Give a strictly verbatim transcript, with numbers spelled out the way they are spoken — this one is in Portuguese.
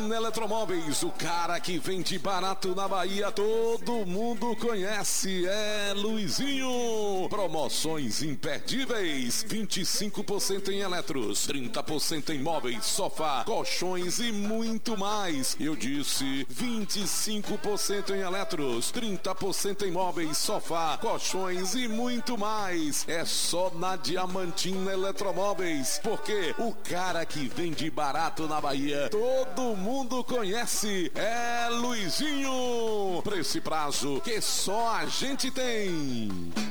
Diamantina Eletromóveis, o cara que vende barato na Bahia, todo mundo conhece, é Luizinho. Promoções imperdíveis, vinte e cinco por cento em eletros, trinta por cento em móveis, sofá, colchões e muito mais. Eu disse vinte e cinco por cento em eletros, trinta por cento em móveis, sofá, colchões e muito mais. É só na Diamantina Eletromóveis, porque o cara que vende barato na Bahia, todo mundo conhece, é Luizinho. Preço e prazo que só a gente tem.